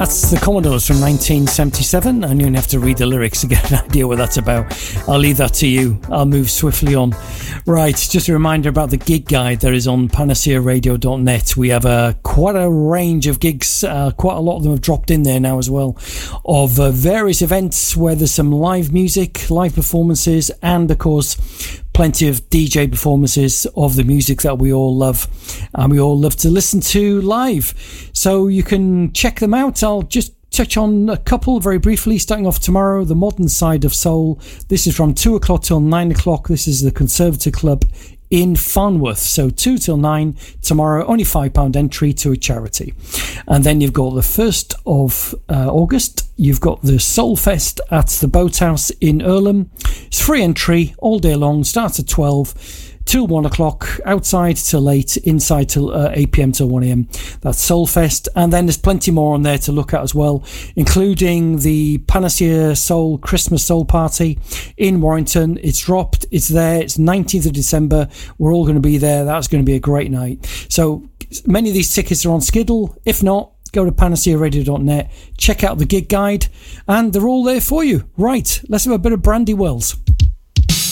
That's the Commodores from 1977, and you only have to read the lyrics to get an idea what that's about. I'll leave that to you. I'll move swiftly on. Right, just a reminder about the gig guide that is on panacearadio.net. We have quite a range of gigs, quite a lot of them have dropped in there now as well, of various events where there's some live music, live performances, and of course plenty of DJ performances of the music that we all love and we all love to listen to live. So you can check them out. I'll just touch on a couple very briefly, starting off tomorrow, The Modern Side of Soul. This is from 2 o'clock till 9 o'clock. This is the Conservative Club in Farnworth. So 2 till 9 tomorrow, only £5 entry to a charity. And then you've got the 1st of August, you've got the Soul Fest at the Boathouse in Earlham. It's free entry all day long, starts at 12 till 1 o'clock, outside till 8, inside till 8 p.m. till 1 a.m. That's Soul Fest. And then there's plenty more on there to look at as well, including the Panacea Soul Christmas Soul Party in Warrington. It's dropped, it's there, it's 19th of December. We're all going to be there. That's going to be a great night. So many of these tickets are on Skiddle. If not, go to panacearadio.net, check out the gig guide, and they're all there for you. Right, let's have a bit of Brandy Wells.